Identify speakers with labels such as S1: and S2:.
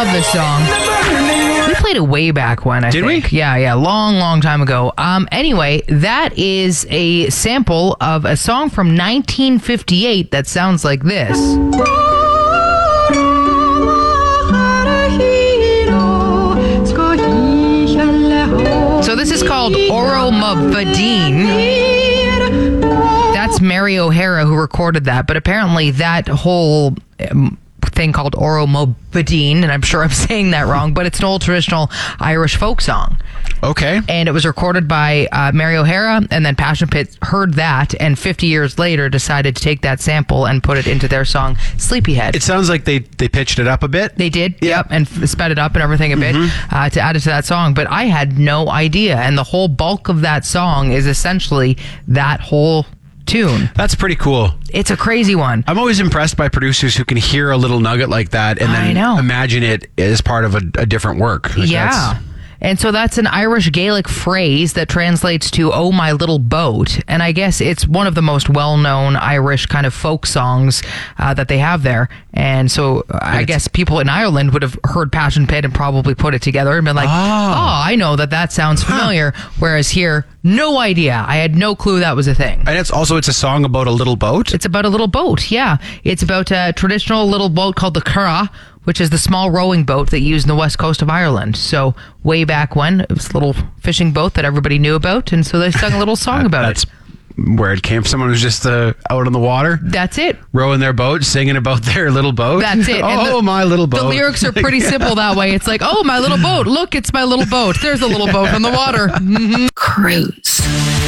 S1: love this song. We played it way back when, I think.
S2: Did we?
S1: Yeah, long time ago. Anyway, that is a sample of a song from 1958 that sounds like this. So this is called Oromabadine. That's Mary O'Hara who recorded that, but apparently that whole thing called Oromabadine, and I'm sure I'm saying that wrong, but it's an old traditional Irish folk song.
S2: Okay.
S1: And it was recorded by Mary O'Hara, and then Passion Pit heard that, and 50 years later decided to take that sample and put it into their song Sleepyhead.
S2: It sounds like they pitched it up a bit.
S1: They did, yep, and sped it up and everything a bit to add it to that song. But I had no idea, and the whole bulk of that song is essentially that whole tune.
S2: That's pretty cool.
S1: It's a crazy one.
S2: I'm always impressed by producers who can hear a little nugget like that and then imagine it as part of a different work. Like
S1: And so that's an Irish Gaelic phrase that translates to "Oh, my little boat." And I guess it's one of the most well-known Irish kind of folk songs that they have there. And so I guess people in Ireland would have heard Passion Pit and probably put it together and been like, oh I know that sounds familiar. Whereas here, no idea. I had no clue that was a thing.
S2: And it's a song about a little boat?
S1: It's about a little boat, yeah. It's about a traditional little boat called the curragh, which is the small rowing boat that you use in the west coast of Ireland. So way back when, it was a little fishing boat that everybody knew about, and so they sung a little song about
S2: it. That's where it came from. Someone who's just out on the water.
S1: That's it.
S2: Rowing their boat, singing about their little boat.
S1: That's it.
S2: My little boat.
S1: The lyrics are pretty simple that way. It's like, oh, my little boat. Look, it's my little boat. There's a little boat on the water.
S3: Cruise.